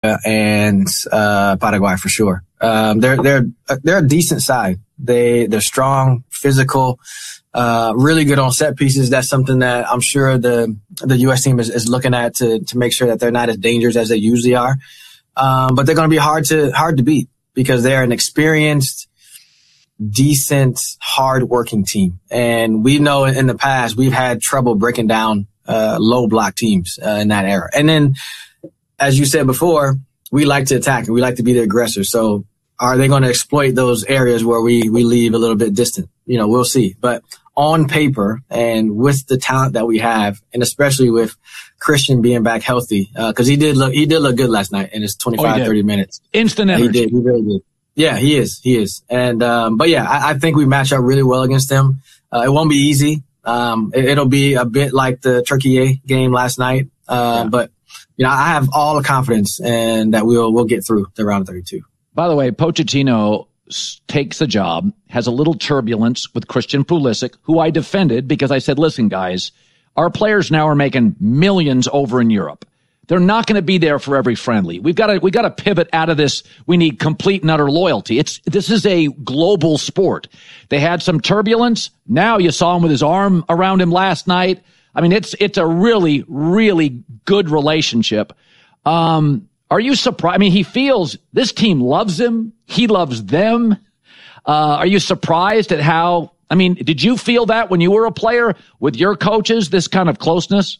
and Paraguay for sure. They're a decent side. They're strong, physical, really good on set pieces. That's something that I'm sure the U.S. team is looking at to make sure that they're not as dangerous as they usually are. But they're going to be hard to beat because they're an experienced, decent, hard-working team. And we know in the past we've had trouble breaking down low block teams in that era. And then, as you said before, we like to attack and we like to be the aggressor. So are they going to exploit those areas where we leave a little bit distant? We'll see. But on paper and with the talent that we have, and especially with Christian being back healthy, because he did look good last night in his 30 minutes. Instant energy. He really did. Yeah, he is. And, but yeah, I think we match up really well against them. It won't be easy. It'll be a bit like the Turkey game last night. But, I have all the confidence and that we'll get through the round of 32. By the way, Pochettino takes the job, has a little turbulence with Christian Pulisic, who I defended because I said, listen, guys, our players now are making millions over in Europe. They're not going to be there for every friendly. We got to pivot out of this. We need complete and utter loyalty. This is a global sport. They had some turbulence. Now you saw him with his arm around him last night. I mean, it's a really, really good relationship. Are you surprised? I mean, he feels this team loves him. He loves them. Are you surprised at how, did you feel that when you were a player with your coaches, this kind of closeness?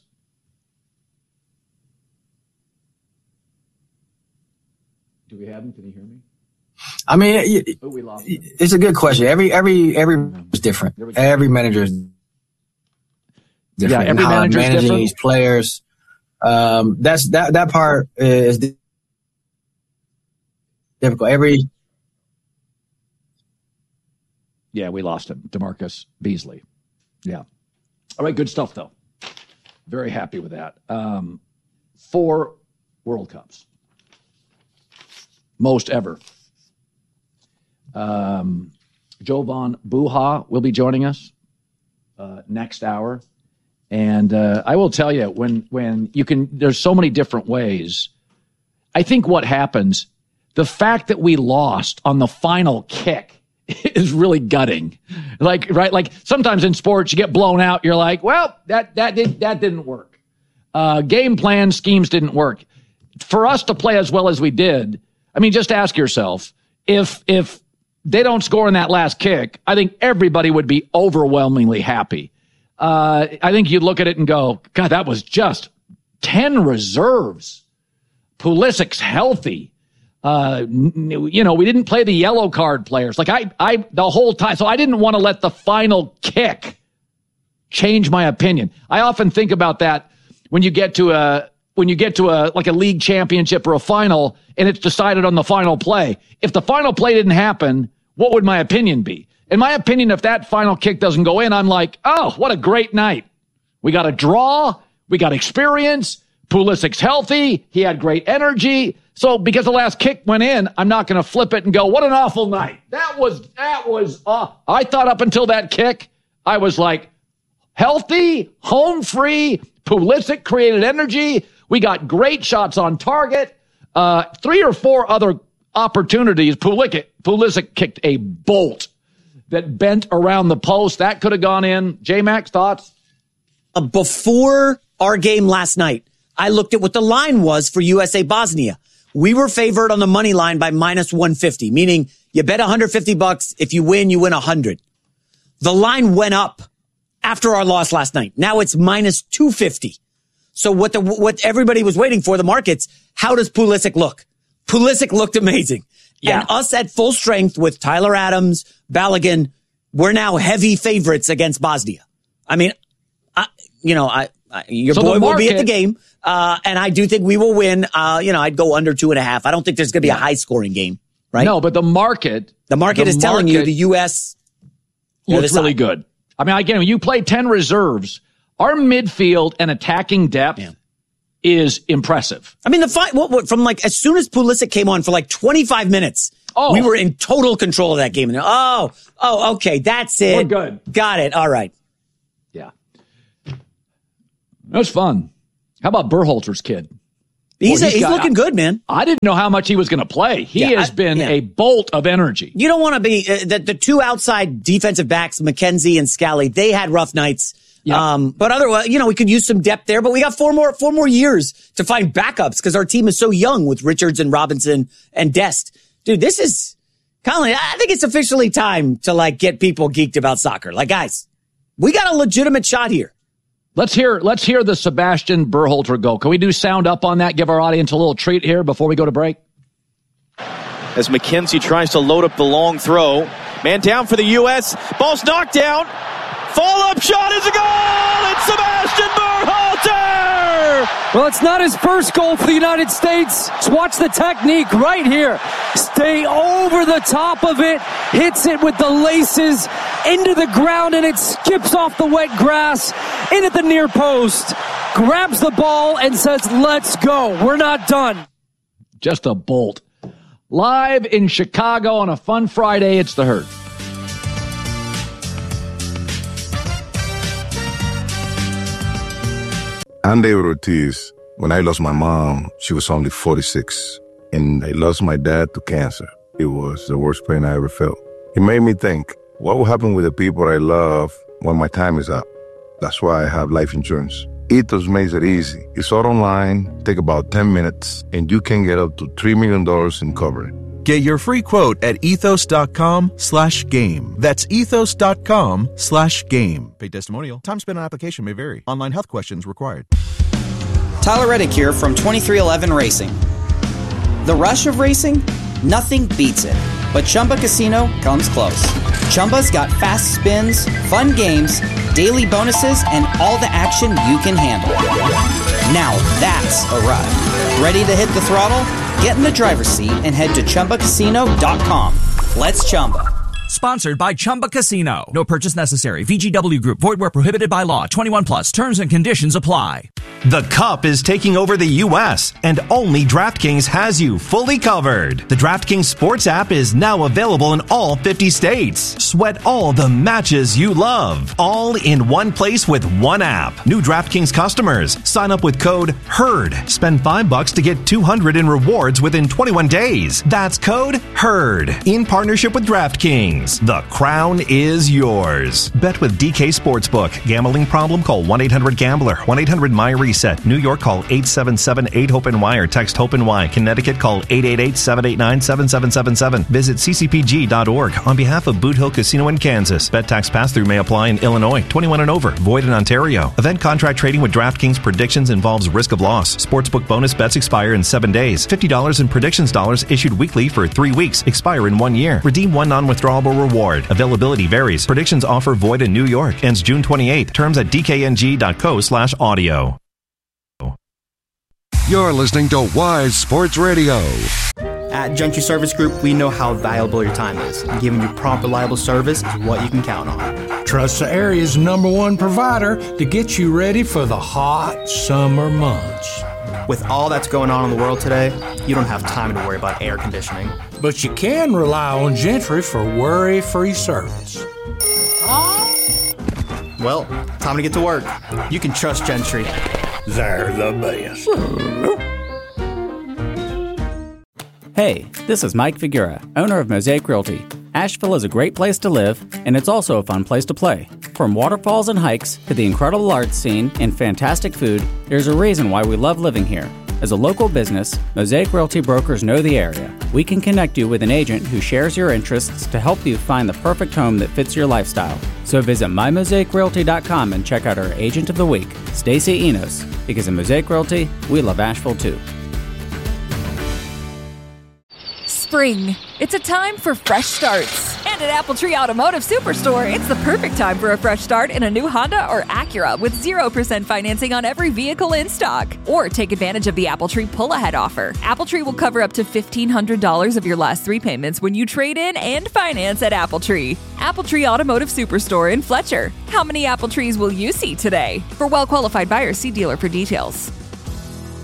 Do we have him? Can you hear me? We lost him. It's a good question. Every is different. Every manager is different. Yeah, every manager is different. These players. That part is difficult. Yeah, we lost him. DeMarcus Beasley. Yeah. All right, good stuff, though. Very happy with that. 4 World Cups. Most ever. Jovan Buha will be joining us next hour. And I will tell you, when you can, there's so many different ways. I think what happens, the fact that we lost on the final kick is really gutting. Like sometimes in sports you get blown out. You're like, well, that didn't work. Game plan schemes didn't work. For us to play as well as we did, just ask yourself, if they don't score in that last kick, I think everybody would be overwhelmingly happy. I think you'd look at it and go, God, that was just 10 reserves. Pulisic's healthy. We didn't play the yellow card players. I the whole time. So I didn't want to let the final kick change my opinion. I often think about that when you get to a league championship or a final and it's decided on the final play. If the final play didn't happen, what would my opinion be? In my opinion, if that final kick doesn't go in, I'm like, oh, what a great night. We got a draw. We got experience. Pulisic's healthy. He had great energy. So because the last kick went in, I'm not going to flip it and go, what an awful night. That was I thought up until that kick, I was like, healthy, home free. Pulisic created energy. We got great shots on target. 3 or 4 other opportunities. Pulisic kicked a bolt that bent around the post. That could have gone in. J-Max, thoughts? Before our game last night, I looked at what the line was for USA Bosnia. We were favored on the money line by minus 150, meaning you bet $150. If you win 100. The line went up after our loss last night. Now it's minus 250. So what everybody was waiting for, the markets, how does Pulisic look? Pulisic looked amazing. Yeah. And us at full strength with Tyler Adams, Balogun, we're now heavy favorites against Bosnia. Your boy will be at the game. And I do think we will win. I'd go under 2.5. I don't think there's going to be a high scoring game, right? No, but the market is telling you the U.S. looks really good. Again, when you play 10 reserves, our midfield and attacking depth is impressive. The fight from as soon as Pulisic came on for 25 minutes, we were in total control of that game. Okay, that's it. We're good. Got it. All right. Yeah. That was fun. How about Berhalter's kid? He's looking good, man. I didn't know how much he was going to play. He has been a bolt of energy. You don't want to be the two outside defensive backs, McKenzie and Scally. They had rough nights. Yeah. But otherwise, we could use some depth there. But we got four more years to find backups because our team is so young with Richards and Robinson and Dest. Dude, this is Colin. I think it's officially time to get people geeked about soccer. Guys, we got a legitimate shot here. Let's hear the Sebastian Berhalter goal. Can we do sound up on that? Give our audience a little treat here before we go to break. As McKenzie tries to load up the long throw. Man down for the U.S. Ball's knocked down. Follow-up shot is a goal! It's Sebastian Berhalter! Well, it's not his first goal for the United States. Just watch the technique right here. Stay over the top of it. Hits it with the laces into the ground, and it skips off the wet grass in at the near post. Grabs the ball and says, let's go. We're not done. Just a bolt. Live in Chicago on a fun Friday, it's The Herd. I'm David Ortiz. When I lost my mom, she was only 46, and I lost my dad to cancer. It was the worst pain I ever felt. It made me think, what will happen with the people I love when my time is up? That's why I have life insurance. Ethos makes it easy. It's all online, take about 10 minutes, and you can get up to $3 million in coverage. Get your free quote at ethos.com/game. That's ethos.com/game. Paid testimonial. Time spent on application may vary. Online health questions required. Tyler Reddick here from 2311 Racing. The rush of racing? Nothing beats it. But Chumba Casino comes close. Chumba's got fast spins, fun games, daily bonuses, and all the action you can handle. Now that's a ride. Ready to hit the throttle? Get in the driver's seat and head to ChumbaCasino.com. Let's Chumba. Sponsored by Chumba Casino. No purchase necessary. VGW Group. Void where prohibited by law. 21 plus. Terms and conditions apply. The Cup is taking over the U.S., and only DraftKings has you fully covered. The DraftKings Sports app is now available in all 50 states. Sweat all the matches you love, all in one place with one app. New DraftKings customers, sign up with code HERD. Spend $5 to get $200 in rewards within 21 days. That's code HERD. In partnership with DraftKings. The crown is yours. Bet with DK Sportsbook. Gambling problem? Call 1-800-GAMBLER. 1-800-MY-RESET. New York, call 877-8-HOPE-NY or text HOPE-NY. Connecticut, call 888-789-7777. Visit ccpg.org on behalf of Boot Hill Casino in Kansas. Bet tax pass-through may apply in Illinois. 21 and over. Void in Ontario. Event contract trading with DraftKings Predictions involves risk of loss. Sportsbook bonus bets expire in 7 days. $50 in Predictions dollars issued weekly for 3 weeks. Expire in 1 year. Redeem one non-withdrawable reward. Availability varies. Predictions offer void in New York. Ends June 28th. Terms at dkng.co/audio. You're listening to Wise Sports Radio. At Gentry Service Group, we know how valuable your time is. And giving you prompt, reliable service is what you can count on. Trust the area's #1 provider to get you ready for the hot summer months. With all that's going on in the world today, you don't have time to worry about air conditioning. But you can rely on Gentry for worry-free service. Well, time to get to work. You can trust Gentry. They're the best. Hey, this is Mike Figura, owner of Mosaic Realty. Asheville is a great place to live, and it's also a fun place to play. From waterfalls and hikes to the incredible art scene and fantastic food, there's a reason why we love living here. As a local business, Mosaic Realty brokers know the area. We can connect you with an agent who shares your interests to help you find the perfect home that fits your lifestyle. So visit mymosaicrealty.com and check out our Agent of the Week, Stacey Enos, because in Mosaic Realty, we love Asheville too. Spring. It's a time for fresh starts. And at Apple Tree Automotive Superstore, it's the perfect time for a fresh start in a new Honda or Acura with 0% financing on every vehicle in stock. Or take advantage of the Apple Tree pull-ahead offer. Apple Tree will cover up to $1,500 of your last 3 payments when you trade in and finance at Apple Tree. Apple Tree Automotive Superstore in Fletcher. How many Apple Trees will you see today? For well-qualified buyers, see dealer for details.